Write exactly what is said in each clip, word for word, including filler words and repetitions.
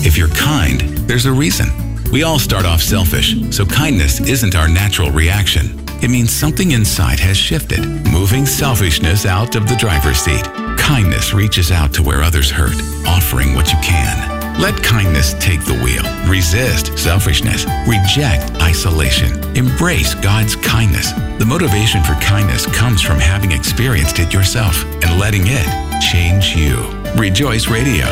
If you're kind, there's a reason. We all start off selfish, so kindness isn't our natural reaction. It means something inside has shifted, moving selfishness out of the driver's seat. Kindness reaches out to where others hurt, offering what you can. Let kindness take the wheel. Resist selfishness. Reject isolation. Embrace God's kindness. The motivation for kindness comes from having experienced it yourself and letting it change you. Rejoice Radio.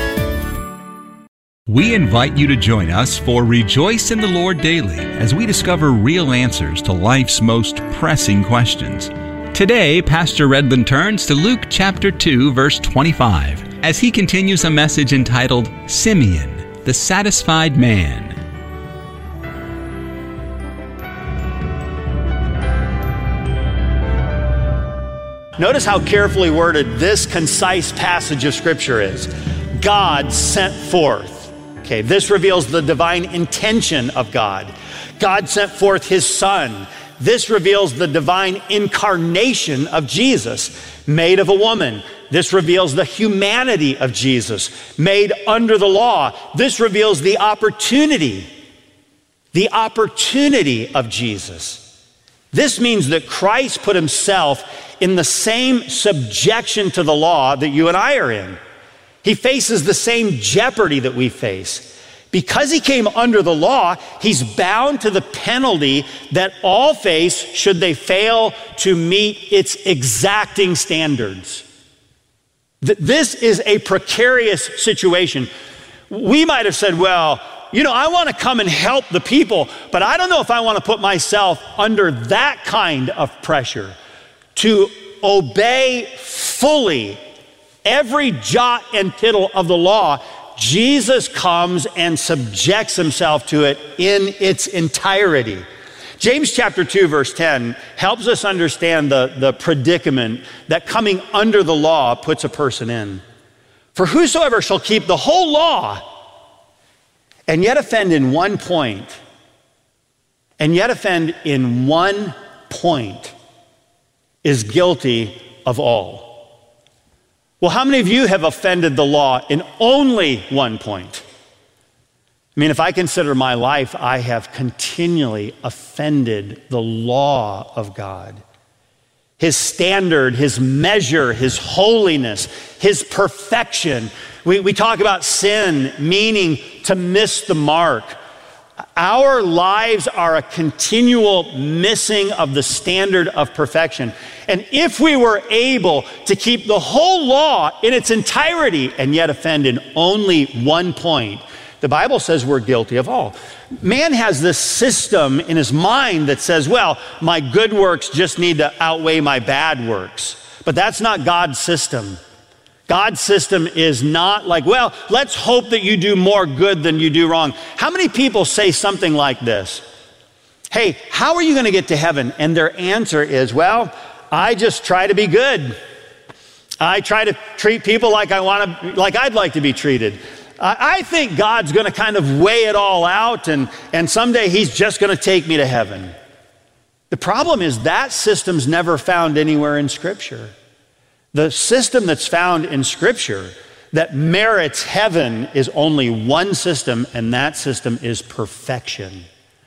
We invite you to join us for Rejoice in the Lord Daily as we discover real answers to life's most pressing questions. Today, Pastor Redland turns to Luke chapter two, verse twenty-five, as he continues a message entitled, Simeon, the Satisfied Man. Notice how carefully worded this concise passage of Scripture is. God sent forth. Okay, this reveals the divine intention of God. God sent forth His Son. This reveals the divine incarnation of Jesus, made of a woman. This reveals the humanity of Jesus, made under the law. This reveals the opportunity, the opportunity of Jesus. This means that Christ put Himself in the same subjection to the law that you and I are in. He faces the same jeopardy that we face. Because He came under the law, He's bound to the penalty that all face should they fail to meet its exacting standards. This is a precarious situation. We might have said, well, you know, I want to come and help the people, but I don't know if I want to put myself under that kind of pressure to obey fully every jot and tittle of the law. Jesus comes and subjects Himself to it in its entirety. James chapter two, verse ten helps us understand the, the predicament that coming under the law puts a person in. For whosoever shall keep the whole law and yet offend in one point, and yet offend in one point, is guilty of all. Well, how many of you have offended the law in only one point? I mean, if I consider my life, I have continually offended the law of God. His standard, His measure, His holiness, His perfection. We, we talk about sin, meaning to miss the mark. Our lives are a continual missing of the standard of perfection. And if we were able to keep the whole law in its entirety and yet offend in only one point, the Bible says we're guilty of all. Man has this system in his mind that says, well, my good works just need to outweigh my bad works. But that's not God's system. God's system is not like, well, let's hope that you do more good than you do wrong. How many people say something like this? Hey, how are you going to get to heaven? And their answer is, well, I just try to be good. I try to treat people like I want to, like I'd like to be treated. I think God's going to kind of weigh it all out, and, and someday He's just going to take me to heaven. The problem is that system's never found anywhere in Scripture. The system that's found in Scripture that merits heaven is only one system, and that system is perfection.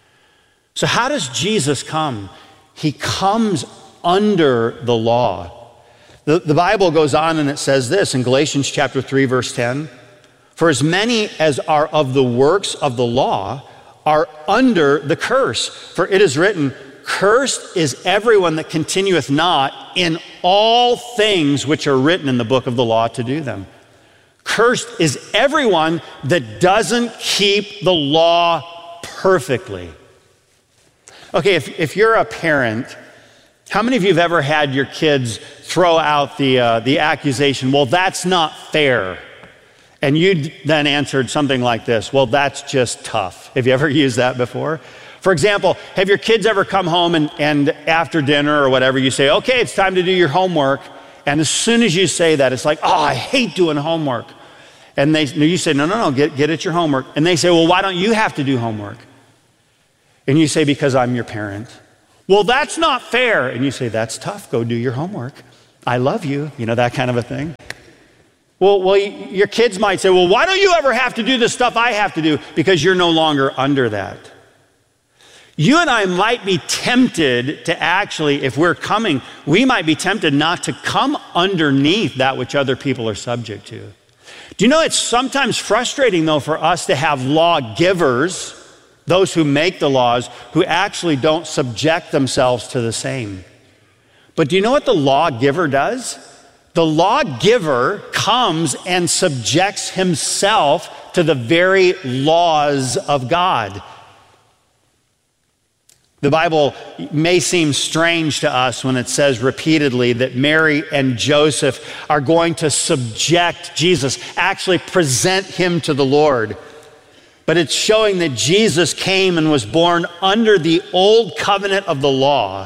So how does Jesus come? He comes under the law. The, the Bible goes on and it says this in Galatians chapter three, verse ten. For as many as are of the works of the law are under the curse. For it is written, cursed is everyone that continueth not in all things which are written in the book of the law to do them. Cursed is everyone that doesn't keep the law perfectly. Okay, if, if you're a parent, how many of you have ever had your kids throw out the, uh, the accusation, well, that's not fair? And you then answered something like this, well, that's just tough. Have you ever used that before? For example, have your kids ever come home and, and after dinner or whatever, you say, okay, it's time to do your homework. And as soon as you say that, it's like, oh, I hate doing homework. And they, you say, no, no, no, get, get at your homework. And they say, well, why don't you have to do homework? And you say, because I'm your parent. Well, that's not fair. And you say, that's tough. Go do your homework. I love you. You know, that kind of a thing. Well, well, your kids might say, well, why don't you ever have to do the stuff I have to do? Because you're no longer under that. You and I might be tempted to actually, if we're coming, we might be tempted not to come underneath that which other people are subject to. Do you know it's sometimes frustrating, though, for us to have lawgivers, those who make the laws, who actually don't subject themselves to the same. But do you know what the lawgiver does? The lawgiver comes and subjects himself to the very laws of God. The Bible may seem strange to us when it says repeatedly that Mary and Joseph are going to subject Jesus, actually present him to the Lord. But it's showing that Jesus came and was born under the old covenant of the law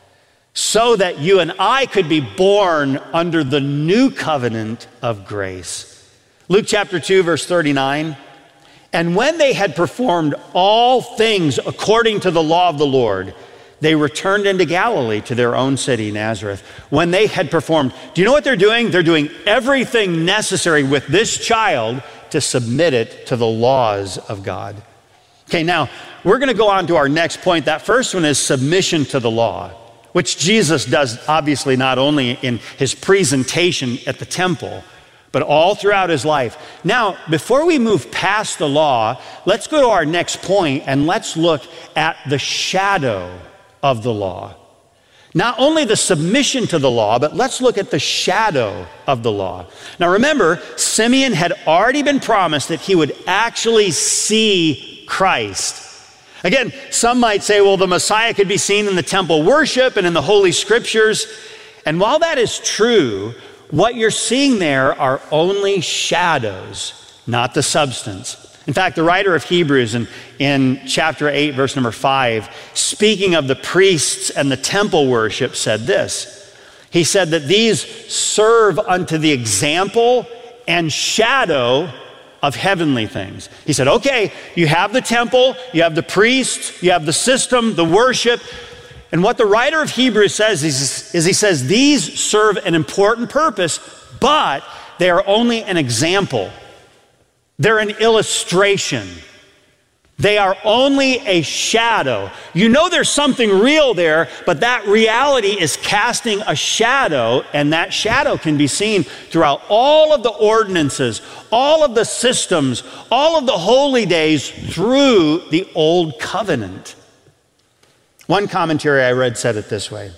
so that you and I could be born under the new covenant of grace. Luke chapter two, verse thirty-nine. And when they had performed all things according to the law of the Lord, they returned into Galilee to their own city, Nazareth. When they had performed, do you know what they're doing? They're doing everything necessary with this child to submit it to the laws of God. Okay, now we're going to go on to our next point. That first one is submission to the law, which Jesus does obviously not only in his presentation at the temple, but all throughout his life. Now, before we move past the law, let's go to our next point and let's look at the shadow of the law. Not only the submission to the law, but let's look at the shadow of the law. Now remember, Simeon had already been promised that he would actually see Christ. Again, some might say, well, the Messiah could be seen in the temple worship and in the Holy Scriptures. And while that is true, what you're seeing there are only shadows, not the substance. In fact, the writer of Hebrews in, in chapter eight, verse number five, speaking of the priests and the temple worship, said this. He said that these serve unto the example and shadow of heavenly things. He said, okay, you have the temple, you have the priests, you have the system, the worship. And what the writer of Hebrews says is, is he says, these serve an important purpose, but they are only an example. They're an illustration. They are only a shadow. You know there's something real there, but that reality is casting a shadow, and that shadow can be seen throughout all of the ordinances, all of the systems, all of the holy days through the old covenant. One commentary I read said it this way.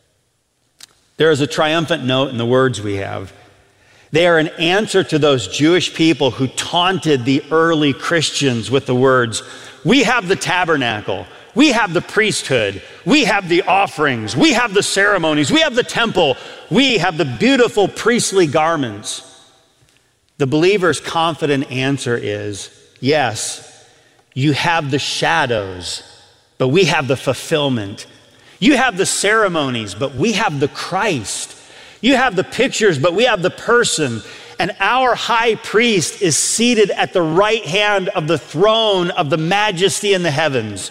There is a triumphant note in the words we have. They are an answer to those Jewish people who taunted the early Christians with the words, we have the tabernacle, we have the priesthood, we have the offerings, we have the ceremonies, we have the temple, we have the beautiful priestly garments. The believer's confident answer is, yes, you have the shadows, but we have the fulfillment. You have the ceremonies, but we have the Christ. You have the pictures, but we have the person. And our high priest is seated at the right hand of the throne of the majesty in the heavens.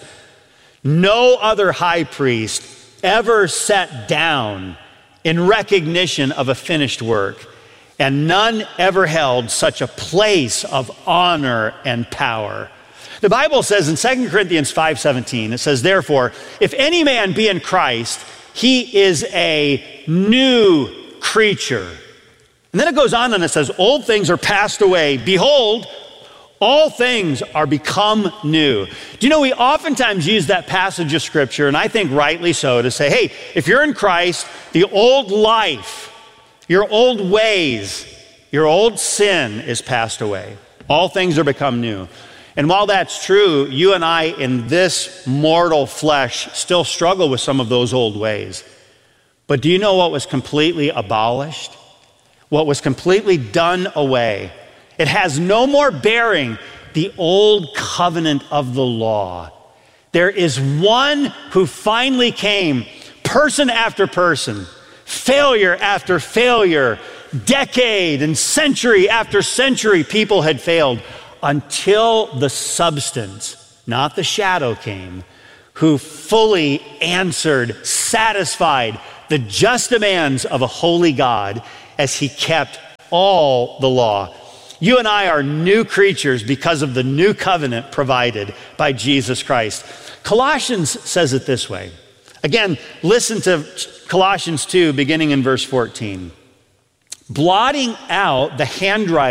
No other high priest ever sat down in recognition of a finished work, and none ever held such a place of honor and power. The Bible says in Second Corinthians five seventeen, it says, therefore, if any man be in Christ, he is a new creature. And then it goes on and it says, old things are passed away. Behold, all things are become new. Do you know, we oftentimes use that passage of scripture, and I think rightly so, to say, hey, if you're in Christ, the old life, your old ways, your old sin is passed away. All things are become new. And while that's true, you and I in this mortal flesh still struggle with some of those old ways. But do you know what was completely abolished? What was completely done away? It has no more bearing the old covenant of the law. There is one who finally came, person after person, failure after failure, decade and century after century, people had failed, until the substance, not the shadow, came, who fully answered, satisfied the just demands of a holy God as he kept all the law. You and I are new creatures because of the new covenant provided by Jesus Christ. Colossians says it this way. Again, listen to Colossians two, beginning in verse fourteen. Blotting out the handwriting